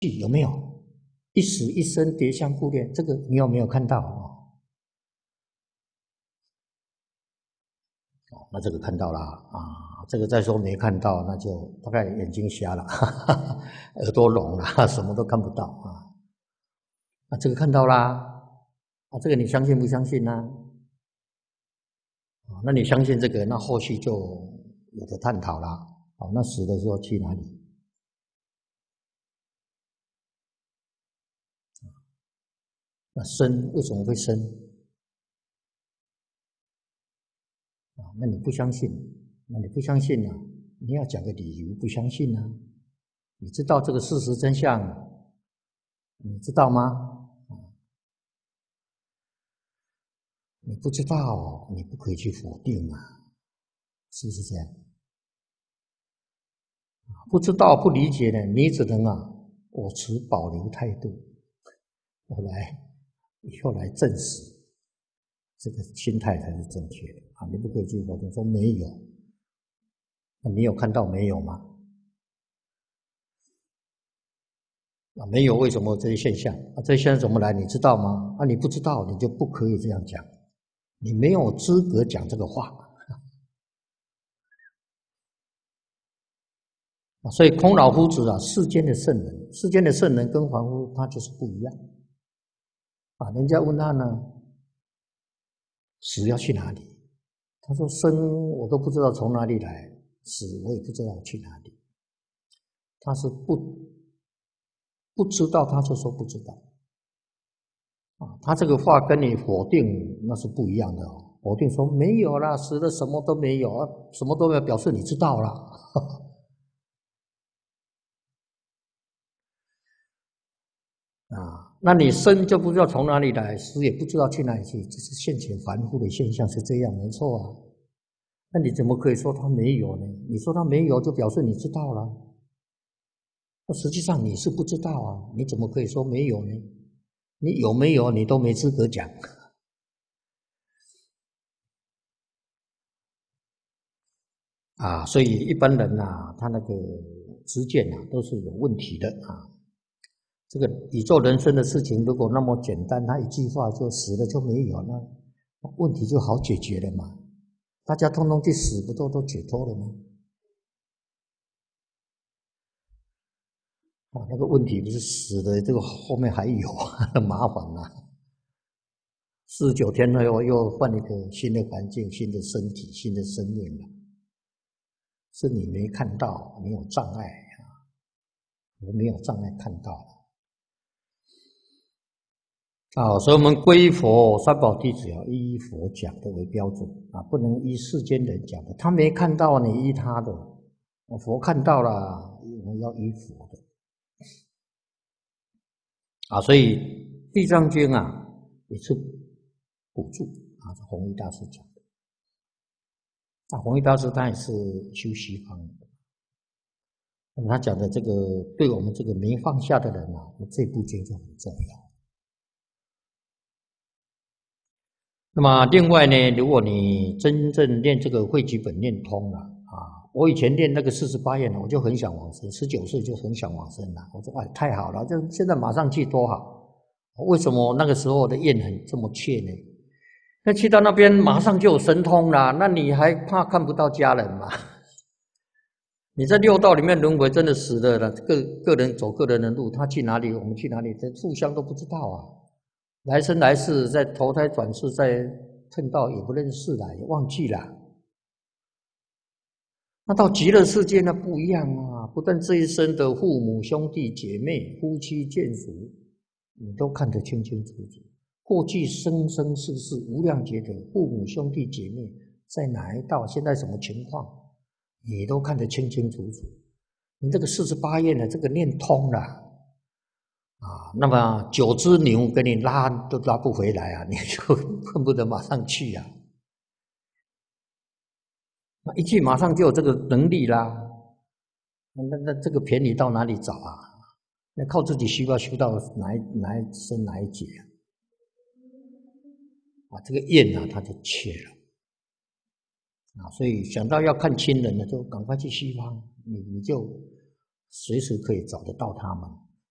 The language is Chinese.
有没有？一死一生，蝶相顾恋，这个你有没有看到那这个看到了这个再说没看到，那就大概眼睛瞎了，耳朵聋了，什么都看不到这个看到啦，这个你相信不相信呢？那你相信这个，那后续就有的探讨啦。那死的时候去哪里？那生为什么会生？那你不相信，你要讲个理由不相信呢？你知道这个事实真相，你知道吗？你不知道，你不可以去否定是不是这样？不知道不理解的，你只能我持保留态度，我以后来证实这个心态才是正确的你不可以去否定说没有，那你有看到没有吗？没有为什么这些现象这些现象怎么来？你知道吗？你不知道，你就不可以这样讲，你没有资格讲这个话所以孔老夫子世间的圣人跟凡夫他就是不一样人家问他呢，死要去哪里？他说生我都不知道从哪里来，死我也不知道去哪里。他是不知道，他就说不知道他这个话跟你否定那是不一样的否定说没有啦，死了什么都没有什么都没有，表示你知道啦那你生就不知道从哪里来，死也不知道去哪里去，这是现前凡夫的现象是这样，没错那你怎么可以说他没有呢？你说他没有，就表示你知道了。那实际上你是不知道你怎么可以说没有呢？你有没有你都没资格讲所以一般人他那个知见都是有问题的这个宇宙人生的事情如果那么简单，他一句话就死了就没有，那问题就好解决了嘛。大家通通去死，不都解脱了吗？那个问题不是死的，这个后面还有很麻烦49天后又换一个新的环境、新的身体、新的生命了，是你没看到，你有障碍我没有障碍看到所以我们皈佛三宝弟子要依佛讲的为标准不能依世间人讲的。他没看到，你依他的；佛看到了，我们要依佛的所以《地藏经》也是补助弘一大师讲的。弘一大师他也是修西方的，他讲的这个对我们这个没放下的人这部经就很重要。那么另外呢，如果你真正练这个汇集本念通了我以前练那个48愿我就很想往生，19岁就很想往生了。我说太好了，就现在马上去多好。为什么那个时候的愿这么切呢？那去到那边马上就有神通了，那你还怕看不到家人吗？你在六道里面轮回真的死了个人走个人的路，他去哪里我们去哪里，这互相都不知道来生来世再投胎转世再碰到也不认识了，也忘记了。那到极乐世界那不一样不但这一生的父母兄弟姐妹夫妻眷属你都看得清清楚楚，过去生生世世无量劫的父母兄弟姐妹在哪一道，现在什么情况你都看得清清楚楚。你这个48愿的这个念通了那么9只牛给你拉都拉不回来你就恨不得马上去那一去马上就有这个能力啦，那这个便宜到哪里找那靠自己修要修到哪一生哪一劫这个愿他就切了所以想到要看亲人就赶快去西方，你就随时可以找得到他们